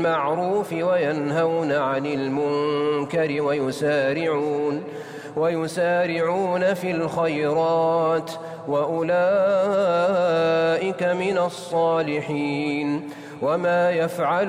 بالمعروف وينهون عن المنكر ويسارعون في الخيرات وأولئك من الصالحين وما يفعل